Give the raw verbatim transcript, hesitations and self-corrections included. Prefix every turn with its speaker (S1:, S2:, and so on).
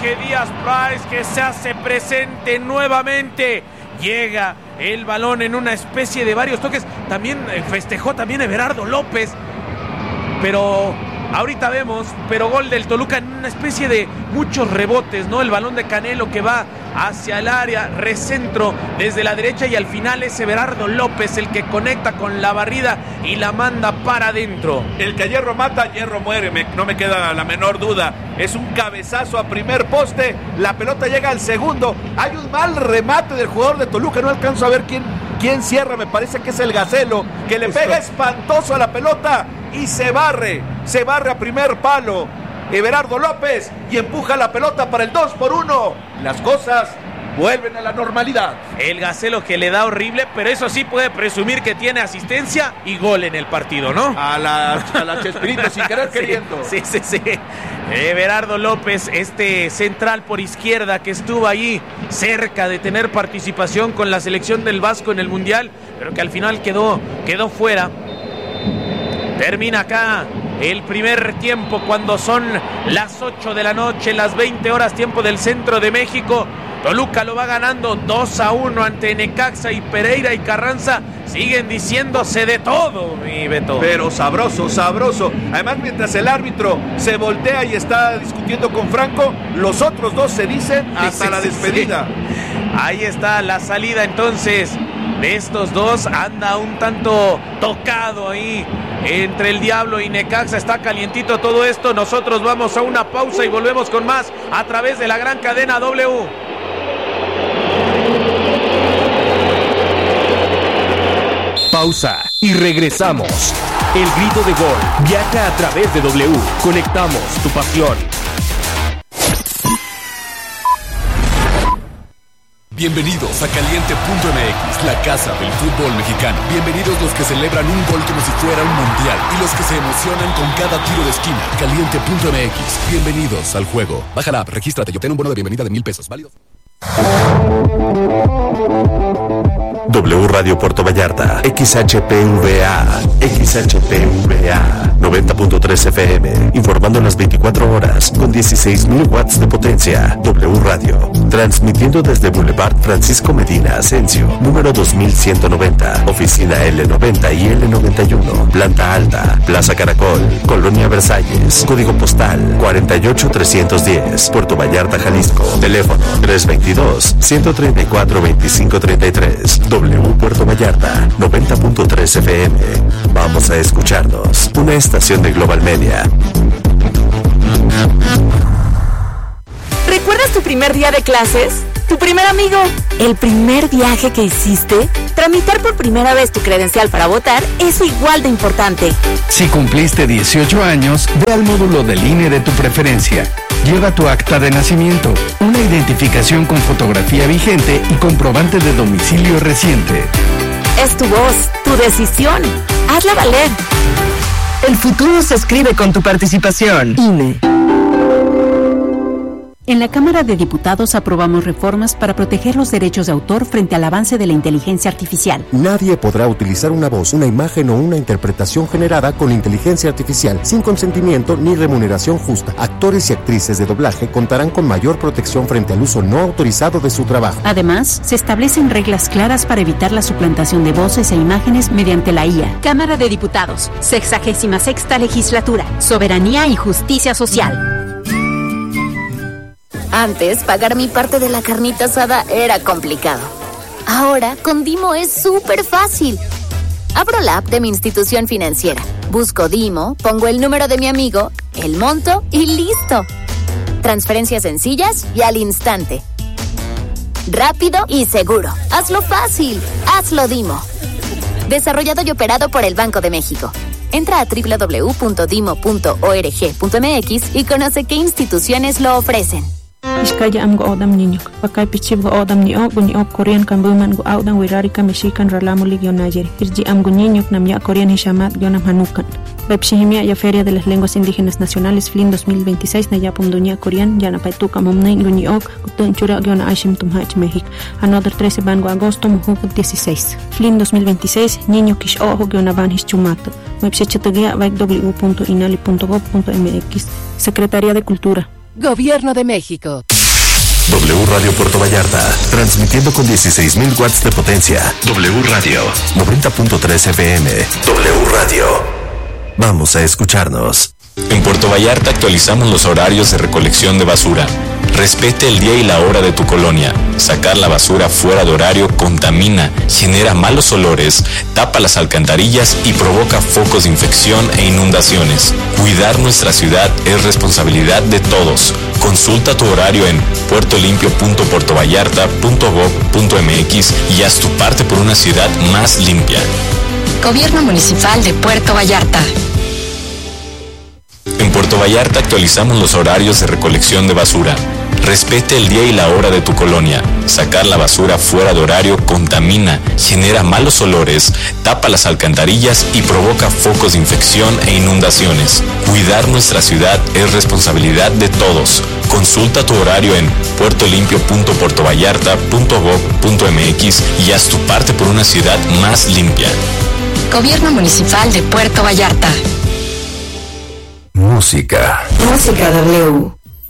S1: Jorge Díaz Price, que se hace presente nuevamente. Llega el balón en una especie de varios toques. También festejó también Everardo López. Pero ahorita vemos, pero gol del Toluca en una especie de muchos rebotes, ¿no? El balón de Canelo que va hacia el área, recentro desde la derecha, y al final es Everardo López el que conecta con la barrida y la manda para adentro.
S2: El que a hierro mata, hierro muere, me, no me queda la menor duda. Es un cabezazo a primer poste, la pelota llega al segundo. Hay un mal remate del jugador de Toluca, no alcanzo a ver quién, quién cierra, me parece que es el Gacelo, que le pega espantoso a la pelota y se barre, se barre a primer palo Everardo López y empuja la pelota para el dos por uno. Las cosas vuelven a la normalidad.
S1: El Gacelo que le da horrible, pero eso sí puede presumir que tiene asistencia y gol en el partido, ¿no?
S2: A la, a la Chespirito sin querer
S1: sí,
S2: queriendo.
S1: Sí, sí, sí. Everardo López, este central por izquierda que estuvo ahí cerca de tener participación con la selección del Vasco en el Mundial, pero que al final quedó, quedó fuera. Termina acá el primer tiempo cuando son las ocho de la noche, las veinte horas tiempo del centro de México. Toluca lo va ganando dos a uno ante Necaxa, y Pereira y Carranza siguen diciéndose de todo, mi Beto.
S2: Pero sabroso, sabroso. Además, mientras el árbitro se voltea y está discutiendo con Franco, los otros dos se dicen hasta sí, la sí, despedida.
S1: Sí. Ahí está la salida entonces de estos dos. Anda un tanto tocado ahí entre el Diablo y Necaxa. Está calientito todo esto. Nosotros vamos a una pausa y volvemos con más a través de la gran cadena W.
S3: Pausa y regresamos. El grito de gol viaja a través de W. Conectamos tu pasión. Bienvenidos a Caliente punto M X, la casa del fútbol mexicano. Bienvenidos los que celebran un gol como si fuera un mundial y los que se emocionan con cada tiro de esquina. Caliente punto M X, bienvenidos al juego. Baja la app, regístrate y obtén un bono de bienvenida de mil pesos. Válido.
S4: W Radio Puerto Vallarta, X H P V A, X H P V A, noventa punto tres F M, informando las veinticuatro horas, con dieciséis mil watts de potencia. W Radio, transmitiendo desde Boulevard Francisco Medina Asensio, número dos mil ciento noventa, oficina L noventa y L noventa y uno, planta alta, Plaza Caracol, Colonia Versalles, código postal cuarenta y ocho trescientos diez, Puerto Vallarta, Jalisco, teléfono tres veintidós, ciento treinta y cuatro, veinticinco treinta y tres. W Puerto Vallarta, noventa punto tres F M. Vamos a escucharnos. Una estación de Global Media.
S5: ¿Recuerdas tu primer día de clases? ¿Tu primer amigo? ¿El primer viaje que hiciste? Tramitar por primera vez tu credencial para votar es igual de importante.
S6: Si cumpliste dieciocho años, ve al módulo del I N E de tu preferencia. Lleva tu acta de nacimiento, una identificación con fotografía vigente y comprobante de domicilio reciente.
S5: Es tu voz, tu decisión. Hazla valer.
S7: El futuro se escribe con tu participación. I N E.
S8: En la Cámara de Diputados aprobamos reformas para proteger los derechos de autor frente al avance de la inteligencia artificial.
S9: Nadie podrá utilizar una voz, una imagen o una interpretación generada con inteligencia artificial sin consentimiento ni remuneración justa. Actores y actrices de doblaje contarán con mayor protección frente al uso no autorizado de su trabajo.
S8: Además, se establecen reglas claras para evitar la suplantación de voces e imágenes mediante la I A.
S5: Cámara de Diputados, sexagésima sexta legislatura, soberanía y justicia social. Antes, pagar mi parte de la carnita asada era complicado. Ahora, con Dimo es súper fácil. Abro la app de mi institución financiera, busco Dimo, pongo el número de mi amigo, el monto y listo. Transferencias sencillas y al instante. Rápido y seguro. Hazlo fácil. Hazlo Dimo. Desarrollado y operado por el Banco de México. Entra a doble u doble u doble u punto dimo punto org punto m x y conoce qué instituciones lo ofrecen.
S10: Iskaya am go odam niño, pakay pichib go odam ni o ni o Korean kambuman go audan wirari ka Mexican ralamo ligio Nayeri. Irji am go niño nam ya Korean hishamat gionam hanukan. Bepshihimia ya Feria de las Lenguas Indígenas Nacionales Flin dos mil veintiséis na ya pumdunia Korean ya na paituka momnei go ni ok gutun chura giona ashim tumhach México. Another trece ban go agosto mujuk dieciséis. Flin dos mil veintiséis niño kish ojo giona van hischumato. Website w w w punto inali punto gov punto m x. Secretaría de Cultura.
S11: Gobierno de México.
S4: W Radio Puerto Vallarta, transmitiendo con dieciséis mil watts de potencia. W Radio, noventa punto tres F M. W Radio. Vamos a escucharnos.
S11: En Puerto Vallarta actualizamos los horarios de recolección de basura. Respete el día y la hora de tu colonia. Sacar la basura fuera de horario contamina, genera malos olores, tapa las alcantarillas y provoca focos de infección e inundaciones. Cuidar nuestra ciudad es responsabilidad de todos. Consulta tu horario en puertolimpio punto puerto vallarta punto gob punto m x y haz tu parte por una ciudad más limpia.
S5: Gobierno Municipal de Puerto Vallarta.
S11: En Puerto Vallarta actualizamos los horarios de recolección de basura. Respete el día y la hora de tu colonia. Sacar la basura fuera de horario contamina, genera malos olores, tapa las alcantarillas y provoca focos de infección e inundaciones. Cuidar nuestra ciudad es responsabilidad de todos. Consulta tu horario en puertolimpio punto puerto vallarta punto gob punto m x y haz tu parte por una ciudad más limpia.
S5: Gobierno Municipal de Puerto Vallarta.
S4: Música.
S7: Música W.